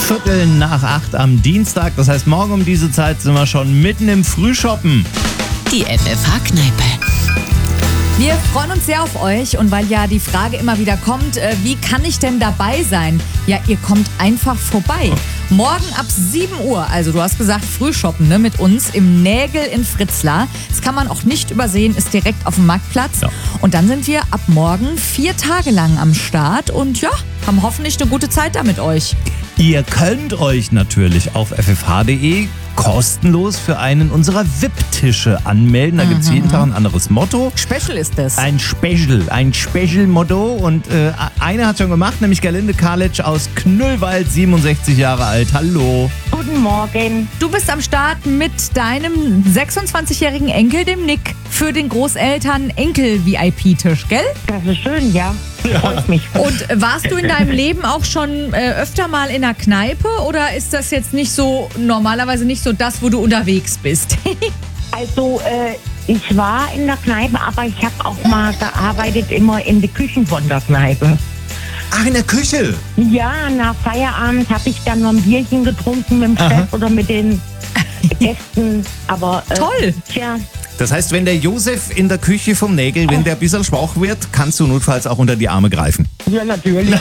7:15 am Dienstag. Das heißt, morgen um diese Zeit sind wir schon mitten im Frühshoppen. Die FFH-Kneipe. Wir freuen uns sehr auf euch und weil ja die Frage immer wieder kommt, wie kann ich denn dabei sein? Ja, ihr kommt einfach vorbei. Morgen ab 7 Uhr, also du hast gesagt Frühshoppen, ne, mit uns im Nägel in Fritzlar. Das kann man auch nicht übersehen, ist direkt auf dem Marktplatz. Ja. Und dann sind wir ab morgen 4 Tage lang am Start und ja, haben hoffentlich eine gute Zeit da mit euch. Ihr könnt euch natürlich auf ffh.de kostenlos für einen unserer VIP-Tische anmelden. Da gibt es jeden Tag ein anderes Motto. Special ist das. Ein Special-Motto. Und eine hat schon gemacht, nämlich Gerlinde Karlic aus Knüllwald, 67 Jahre alt. Hallo. Guten Morgen. Du bist am Start mit deinem 26-jährigen Enkel, dem Nick, für den Großeltern-Enkel-VIP-Tisch, gell? Das ist schön, ja. Freut mich. Und warst du in deinem Leben auch schon öfter mal in einer Kneipe oder ist das jetzt nicht so, normalerweise nicht so das, wo du unterwegs bist? Also, ich war in der Kneipe, aber ich habe auch mal gearbeitet, immer in den Küchen von der Kneipe. Ach, in der Küche? Ja, nach Feierabend habe ich dann noch ein Bierchen getrunken mit dem Chef oder mit den Gästen. Aber Toll. Tja, Das heißt, wenn der Josef in der Küche vom Nägel, wenn der ein bisschen schwach wird, kannst du notfalls auch unter die Arme greifen. ja, natürlich.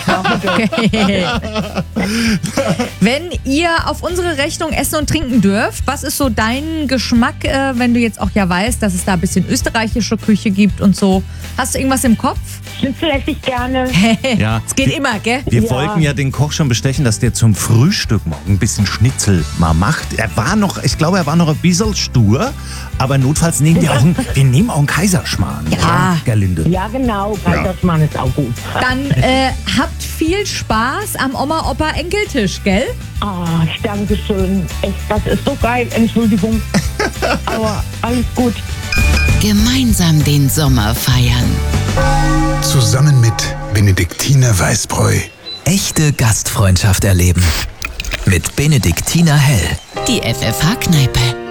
Wenn ihr auf unsere Rechnung essen und trinken dürft, was ist so dein Geschmack, wenn du jetzt auch ja weißt, dass es da ein bisschen österreichische Küche gibt und so? Hast du irgendwas im Kopf? Schnitzel esse ich gerne. Ja. Es geht immer, gell? Wir Ja. wollten ja den Koch schon bestechen, dass der zum Frühstück morgen ein bisschen Schnitzel mal macht. Ich glaube, er war noch ein bisschen stur, aber notfalls nehmen wir auch einen Kaiserschmarrn. Ja. Gerlinde. Ja, genau. Kaiserschmarrn ist auch gut. Dann habt viel Spaß am Oma-Opa-Enkeltisch, gell? Ah, danke schön. Echt, das ist so geil. Entschuldigung. Aber alles gut. Gemeinsam den Sommer feiern. Zusammen mit Benediktiner Weißbräu. Echte Gastfreundschaft erleben. Mit Benediktiner Hell. Die FFH-Kneipe.